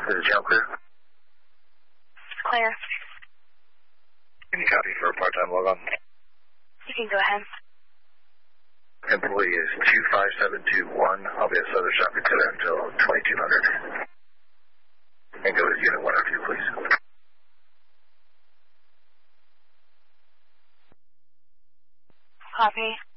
This is Jump Crew. Clear. Any copy for a part-time log-on? You can go ahead. Employee is 25721. I'll be at Southern Shopping Center until 2200. And go to Unit 1 after you, please. Copy.